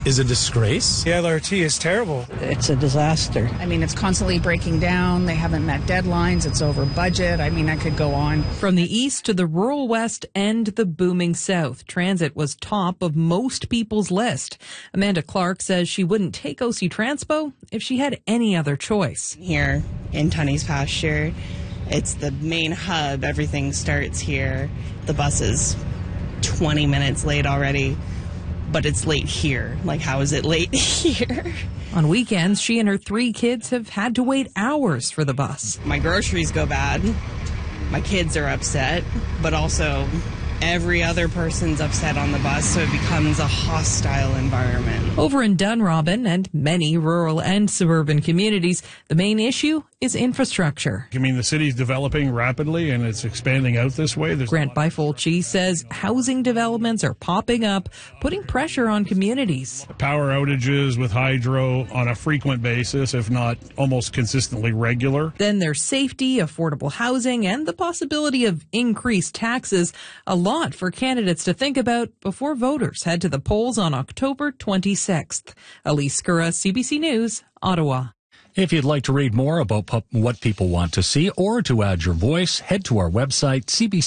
is a disgrace. The LRT is terrible. It's a disaster. I mean, it's constantly breaking down. They haven't met deadlines. It's over budget. I mean, I could go on. From the east to the rural west and the booming south, transit was top of most people's list. Amanda Clark says she wouldn't take OC Transpo if she had any other choice. Here in Tunney's pasture, it's the main hub. Everything starts here. The bus is 20 minutes late already. But it's late here. Like, how is it late here? On weekends, she and her 3 kids have had to wait hours for the bus. My groceries go bad. My kids are upset. But also, every other person's upset on the bus, so it becomes a hostile environment. Over in Dunrobin and many rural and suburban communities, the main issue is infrastructure. I mean, the city's developing rapidly and it's expanding out this way. Grant Bifolchi says housing developments are popping up, putting pressure on communities. Power outages with hydro on a frequent basis, if not almost consistently regular. Then there's safety, affordable housing, and the possibility of increased taxes. A lot for candidates to think about before voters head to the polls on October 26th. Elise Skura, CBC News, Ottawa. If you'd like to read more about what people want to see or to add your voice, head to our website,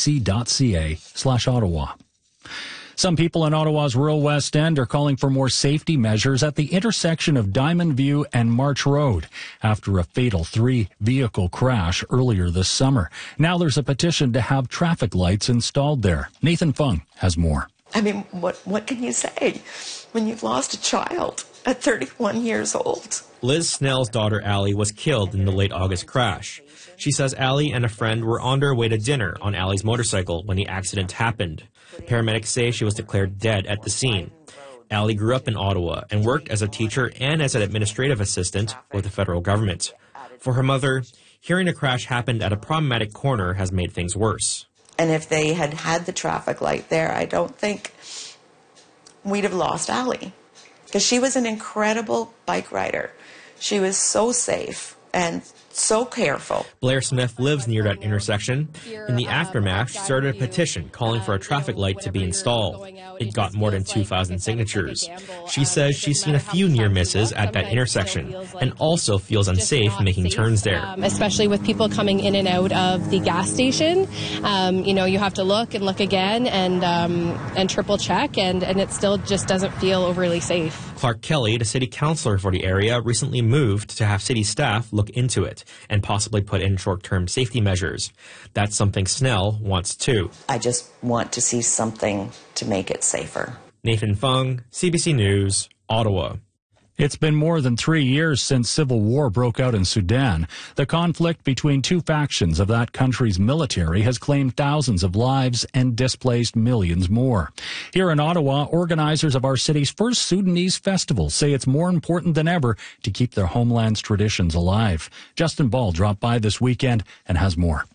cbc.ca/Ottawa. Some people in Ottawa's rural West End are calling for more safety measures at the intersection of Diamond View and March Road after a fatal 3-vehicle crash earlier this summer. Now there's a petition to have traffic lights installed there. Nathan Fung has more. I mean, what can you say when you've lost a child at 31 years old? Liz Snell's daughter Allie was killed in the late August crash. She says Allie and a friend were on their way to dinner on Allie's motorcycle when the accident happened. Paramedics say she was declared dead at the scene. Allie grew up in Ottawa and worked as a teacher and as an administrative assistant for the federal government. For her mother, hearing the crash happened at a problematic corner has made things worse. And if they had had the traffic light there, I don't think we'd have lost Allie. Because she was an incredible bike rider. She was so safe and so careful. Blair Smith lives near that intersection. In the aftermath, she started a petition calling for a traffic light to be installed. It got more than 2,000 signatures. She says she's seen a few near misses at that intersection and also feels unsafe making turns there. Especially with people coming in and out of the gas station. You have to look and look again and triple check, and it still just doesn't feel overly safe. Clark Kelly, the city councillor for the area, recently moved to have city staff look into it and possibly put in short-term safety measures. That's something Snell wants too. I just want to see something to make it safer. Nathan Fung, CBC News, Ottawa. It's been more than 3 years since civil war broke out in Sudan. The conflict between 2 factions of that country's military has claimed thousands of lives and displaced millions more. Here in Ottawa, organizers of our city's first Sudanese festival say it's more important than ever to keep their homeland's traditions alive. Justin Ball dropped by this weekend and has more.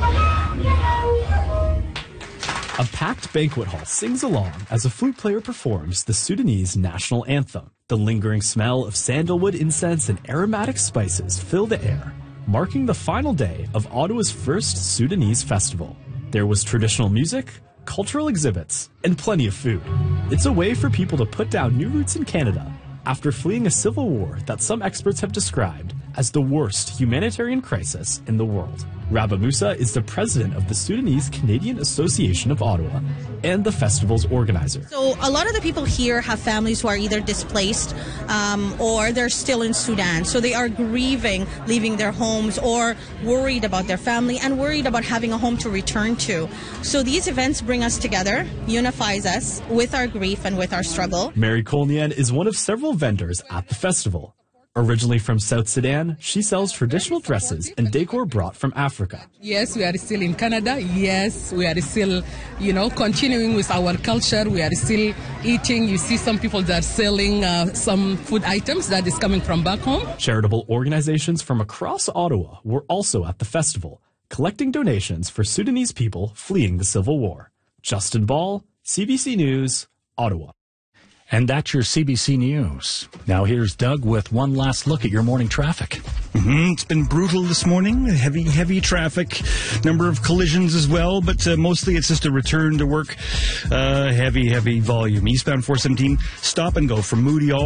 A packed banquet hall sings along as a flute player performs the Sudanese national anthem. The lingering smell of sandalwood incense and aromatic spices fill the air, marking the final day of Ottawa's first Sudanese festival. There was traditional music, cultural exhibits, and plenty of food. It's a way for people to put down new roots in Canada after fleeing a civil war that some experts have described as the worst humanitarian crisis in the world. Rabah Musa is the president of the Sudanese Canadian Association of Ottawa and the festival's organizer. So a lot of the people here have families who are either displaced or they're still in Sudan. So they are grieving, leaving their homes, or worried about their family and worried about having a home to return to. So these events bring us together, unifies us with our grief and with our struggle. Mary Kolnian is one of several vendors at the festival. Originally from South Sudan, she sells traditional dresses and decor brought from Africa. Yes, we are still in Canada. Yes, we are still, continuing with our culture. We are still eating. You see some people that are selling some food items that is coming from back home. Charitable organizations from across Ottawa were also at the festival, collecting donations for Sudanese people fleeing the civil war. Justin Ball, CBC News, Ottawa. And that's your CBC News. Now here's Doug with one last look at your morning traffic. It's been brutal this morning. Heavy traffic. Number of collisions as well, but mostly it's just a return to work. Heavy volume. Eastbound 417, stop and go from Moody all